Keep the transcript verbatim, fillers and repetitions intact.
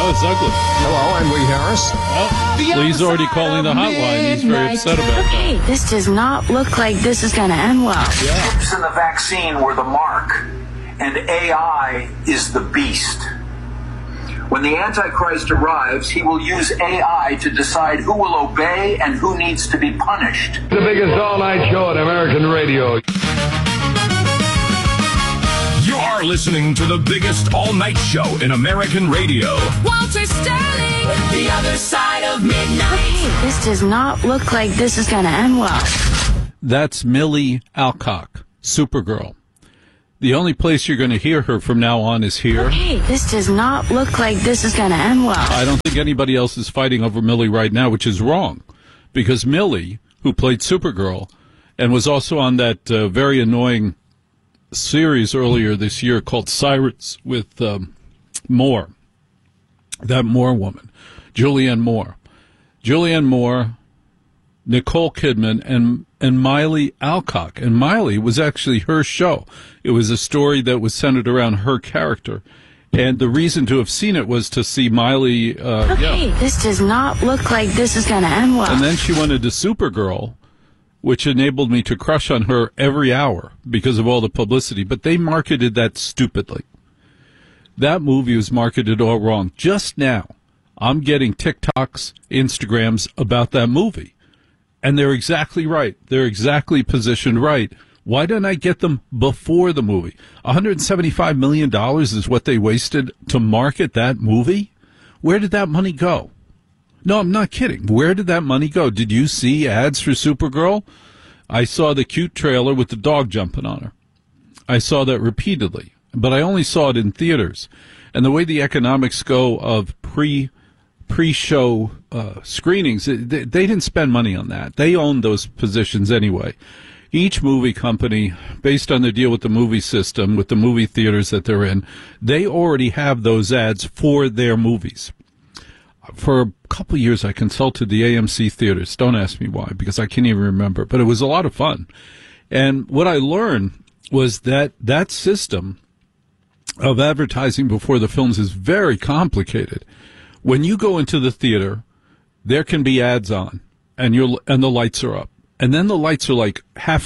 Oh, it's ugly. Hello, I'm Lee Harris. Oh, Lee's already calling the hotline. He's very upset about that. Hey, this does not look like this is going to end well. Yeah. Chips in the vaccine were the mark, and A I is the beast. When the Antichrist arrives, he will use A I to decide who will obey and who needs to be punished. The biggest all-night show on American radio. You're listening to the biggest all-night show in American radio. Walter Sterling, the other side of midnight. Hey, this does not look like this is going to end well. That's Millie Alcock, Supergirl. The only place you're going to hear her from now on is here. Hey, this does not look like this is going to end well. I don't think anybody else is fighting over Millie right now, which is wrong. Because Millie, who played Supergirl, and was also on that uh, very annoying series earlier this year called Sirens with um, Moore, that Moore woman, Julianne Moore. Julianne Moore, Nicole Kidman, and and Miley Alcock. And Miley was actually her show. It was a story that was centered around her character. And the reason to have seen it was to see Miley. Uh, okay, yeah. This does not look like this is going to end well. And then she went into Supergirl, which enabled me to crush on her every hour because of all the publicity. But they marketed that stupidly. That movie was marketed all wrong. Just now, I'm getting TikToks, Instagrams about that movie. And they're exactly right. They're exactly positioned right. Why didn't I get them before the movie? one hundred seventy-five million dollars is what they wasted to market that movie? Where did that money go? No, I'm not kidding. Where did that money go? Did you see ads for Supergirl? I saw the cute trailer with the dog jumping on her. I saw that repeatedly, but I only saw it in theaters. And the way the economics go of pre pre-show uh, screenings, they, they didn't spend money on that. They owned those positions anyway. Each movie company, based on their deal with the movie system, with the movie theaters that they're in, they already have those ads for their movies. For a couple of years, I consulted the A M C theaters. Don't ask me why, because I can't even remember. But it was a lot of fun. And what I learned was that that system of advertising before the films is very complicated. When you go into the theater, there can be ads on, and you're, and the lights are up. And then the lights are like half